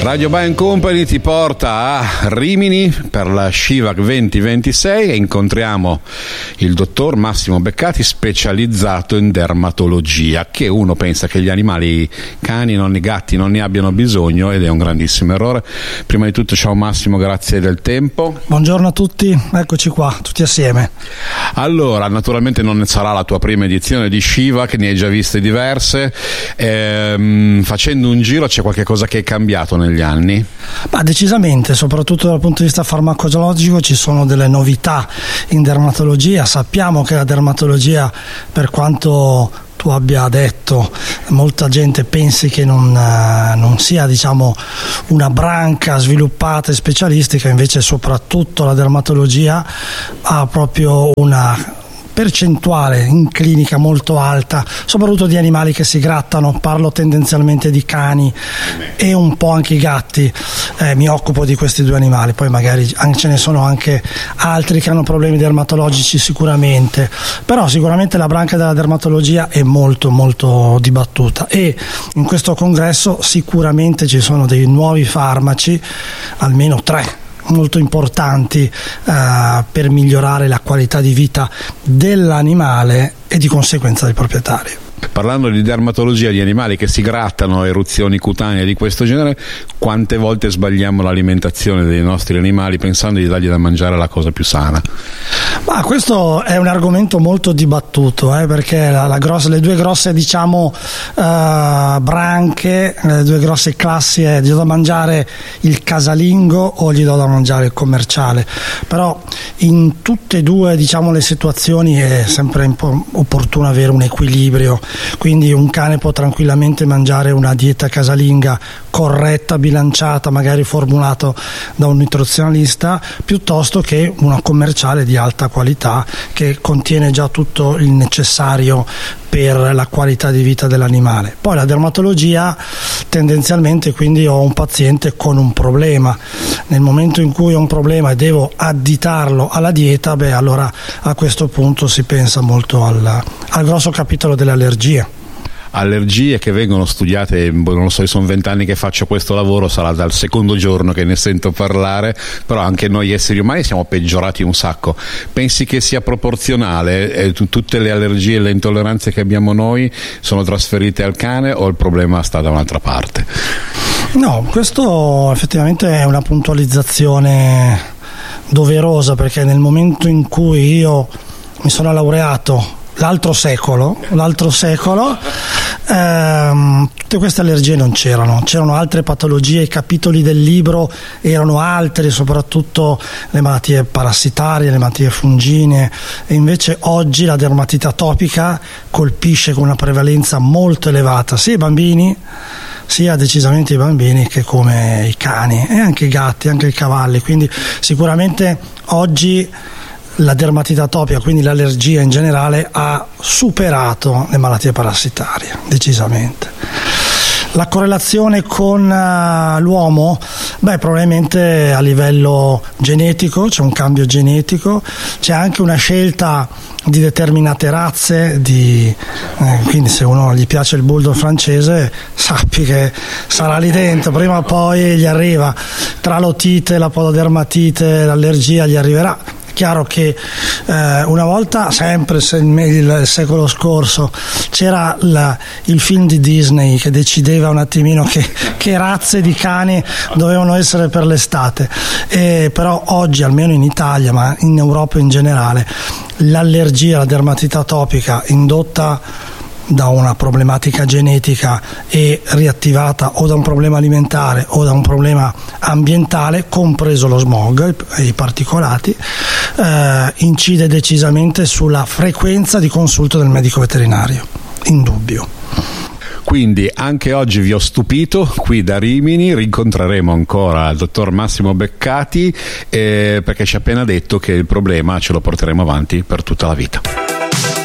Radio Band Company ti porta a Rimini per la Shivac 2026 e incontriamo il dottor Massimo Beccati, specializzato in dermatologia, che uno pensa che gli animali, cani, non i gatti, non ne abbiano bisogno, ed è un grandissimo errore. Prima di tutto, ciao Massimo, grazie del tempo. Buongiorno a tutti, eccoci qua, tutti assieme. Allora, naturalmente non ne sarà la tua prima edizione di Shivac, ne hai già viste diverse. Facendo un giro, c'è qualche cosa che è cambiato negli anni? Ma decisamente, soprattutto dal punto di vista farmacologico ci sono delle novità in dermatologia. Sappiamo che la dermatologia, per quanto tu abbia detto, molta gente pensi che non sia, diciamo, una branca sviluppata e specialistica, invece soprattutto la dermatologia ha proprio una percentuale in clinica molto alta, soprattutto di animali che si grattano. Parlo tendenzialmente di cani e un po' anche i gatti. Mi occupo di questi due animali, poi magari ce ne sono anche altri che hanno problemi dermatologici sicuramente, però sicuramente la branca della dermatologia è molto molto dibattuta, e in questo congresso sicuramente ci sono dei nuovi farmaci, almeno 3 molto importanti per migliorare la qualità di vita dell'animale e di conseguenza del proprietario. Parlando di dermatologia, di animali che si grattano, eruzioni cutanee di questo genere, quante volte sbagliamo l'alimentazione dei nostri animali pensando di dargli da mangiare la cosa più sana? Ma questo è un argomento molto dibattuto, perché le due grosse, diciamo, branche, le due grosse classi è: gli do da mangiare il casalingo o gli do da mangiare il commerciale. Però in tutte e due, diciamo, le situazioni è sempre opportuno avere un equilibrio. Quindi un cane può tranquillamente mangiare una dieta casalinga corretta, bilanciata, magari formulato da un nutrizionalista, piuttosto che una commerciale di alta qualità che contiene già tutto il necessario per la qualità di vita dell'animale. Poi la dermatologia, tendenzialmente, quindi ho un paziente con un problema. Nel momento in cui ho un problema e devo additarlo alla dieta, allora a questo punto si pensa molto al grosso capitolo delle allergie. Allergie che vengono studiate, non lo so, sono 20 anni che faccio questo lavoro, sarà dal secondo giorno che ne sento parlare, però anche noi esseri umani siamo peggiorati un sacco. Pensi che sia proporzionale? Tutte le allergie e le intolleranze che abbiamo noi sono trasferite al cane, o il problema sta da un'altra parte? No, questo effettivamente è una puntualizzazione doverosa, perché nel momento in cui io mi sono laureato l'altro secolo, tutte queste allergie non c'erano altre patologie. I capitoli del libro erano altri, soprattutto le malattie parassitarie, le malattie fungine, e invece oggi la dermatite atopica colpisce con una prevalenza molto elevata sia i bambini, sia decisamente i bambini, che come i cani e anche i gatti, anche i cavalli. Quindi sicuramente oggi la dermatite atopica, quindi l'allergia in generale, ha superato le malattie parassitarie, decisamente. La correlazione con l'uomo? Probabilmente a livello genetico c'è un cambio genetico, c'è anche una scelta di determinate razze, quindi se uno gli piace il bulldog francese, sappi che sarà lì dentro, prima o poi gli arriva, tra l'otite, la pododermatite, l'allergia gli arriverà. Chiaro che una volta, sempre il secolo scorso, c'era il film di Disney che decideva un attimino che razze di cani dovevano essere per l'estate, però oggi, almeno in Italia, ma in Europa in generale, l'allergia alla dermatite atopica indotta da una problematica genetica e riattivata o da un problema alimentare o da un problema ambientale, compreso lo smog e i particolati, incide decisamente sulla frequenza di consulto del medico veterinario, indubbio. Quindi anche oggi vi ho stupito qui da Rimini. Rincontreremo ancora il dottor Massimo Beccati, perché ci ha appena detto che il problema ce lo porteremo avanti per tutta la vita.